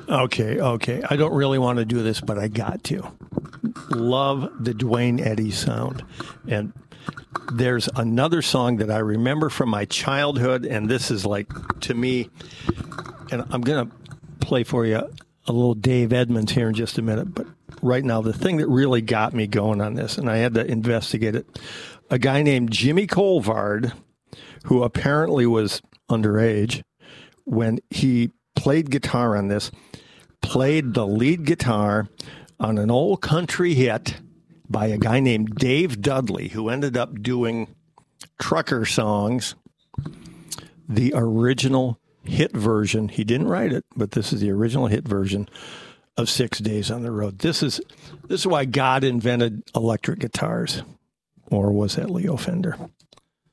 Okay. I don't really want to do this, but I got to. Love the Duane Eddy sound. And there's another song that I remember from my childhood, and this is like, to me, and I'm going to play for you a little Dave Edmunds here in just a minute, but right now, the thing that really got me going on this, and I had to investigate it, a guy named Jimmy Colvard, who apparently was underage, when he played guitar on this, played the lead guitar on an old country hit by a guy named Dave Dudley, who ended up doing trucker songs, the original hit version. He didn't write it, but this is the original hit version of 6 Days on the Road. This is why God invented electric guitars. Or was that Leo Fender?